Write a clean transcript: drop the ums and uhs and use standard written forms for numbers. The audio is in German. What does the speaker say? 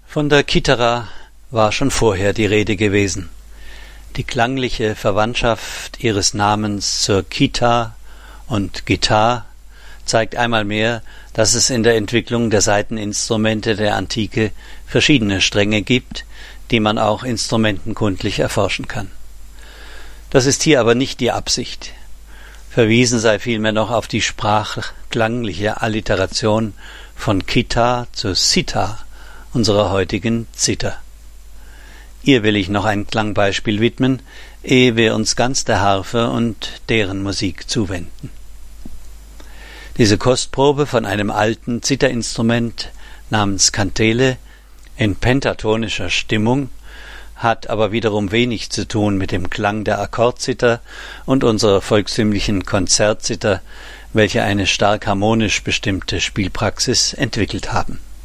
Von der Kithara war schon vorher die Rede gewesen. Die klangliche Verwandtschaft ihres Namens zur Kita und Gitarre zeigt einmal mehr, dass es in der Entwicklung der Saiteninstrumente der Antike verschiedene Stränge gibt, die man auch instrumentenkundlich erforschen kann. Das ist hier aber nicht die Absicht. Verwiesen sei vielmehr noch auf die sprachklangliche Alliteration von Kita zu Sitar, unserer heutigen Zither. Ihr will ich noch ein Klangbeispiel widmen, ehe wir uns ganz der Harfe und deren Musik zuwenden. Diese Kostprobe von einem alten Zitterinstrument namens Kantele in pentatonischer Stimmung hat aber wiederum wenig zu tun mit dem Klang der Akkordzither und unserer volkstümlichen Konzertzither, welche eine stark harmonisch bestimmte Spielpraxis entwickelt haben.